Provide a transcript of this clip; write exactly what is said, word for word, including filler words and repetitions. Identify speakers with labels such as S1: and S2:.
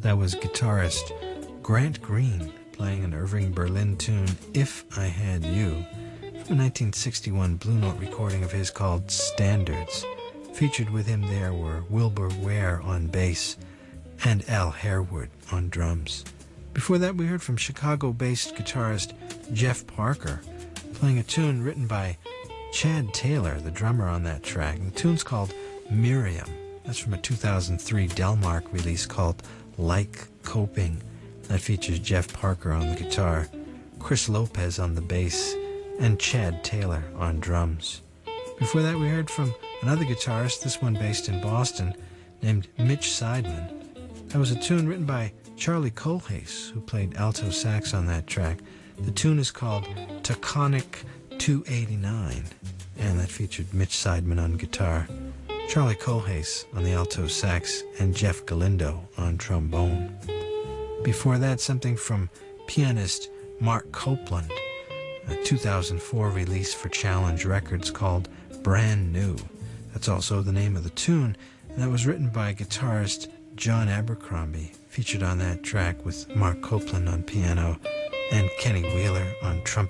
S1: That was guitarist Grant Green playing an Irving Berlin tune, If I Had You, from a nineteen sixty-one Blue Note recording of his called Standards. Featured with him there were Wilbur Ware on bass and Al Harewood on drums. Before that, we heard from Chicago-based guitarist Jeff Parker playing a tune written by Chad Taylor, the drummer on that track. The tune's called Miriam. That's from a two thousand three Delmark release called Like Coping. That features Jeff Parker on the guitar, Chris Lopez on the bass, and Chad Taylor on drums. Before that, we heard from another guitarist, this one based in Boston, named Mitch Seidman. That was a tune written by Charlie Colhase, who played alto sax on that track. The tune is called Taconic two eighty-nine, and that featured Mitch Seidman on guitar, Charlie Colhase on the alto sax, and Jeff Galindo on trombone. Before that, something from pianist Mark Copeland, a two thousand four release for Challenge Records called Brand New. That's also the name of the tune, and that was written by guitarist John Abercrombie, featured on that track with Mark Copeland on piano and Kenny Wheeler on trumpet.